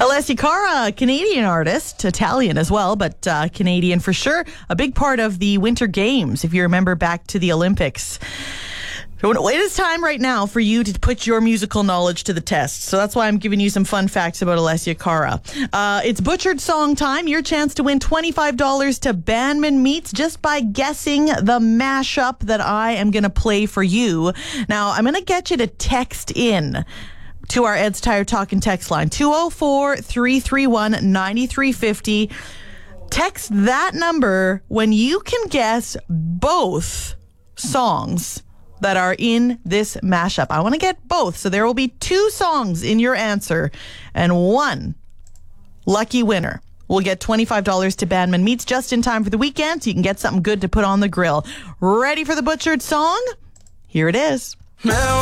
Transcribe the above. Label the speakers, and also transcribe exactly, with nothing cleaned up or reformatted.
Speaker 1: Alessia Cara, Canadian artist, Italian as well, but uh, Canadian for sure. A big part of the Winter Games, if you remember back to the Olympics. It is time right now for you to put your musical knowledge to the test. So that's why I'm giving you some fun facts about Alessia Cara. Uh, it's Butchered Song time. Your chance to win twenty-five dollars to Banman Meats just by guessing the mashup that I am going to play for you. Now, I'm going to get you to text in to our Ed's Tire Talk and text line, two oh four, three three one, nine three five oh. Text that number when you can guess both songs that are in this mashup. I want to get both. So there will be two songs in your answer, and one lucky winner will get twenty-five dollars to Banman Meats just in time for the weekend, so you can get something good to put on the grill. Ready for the Butchered Song? Here it is.
Speaker 2: Now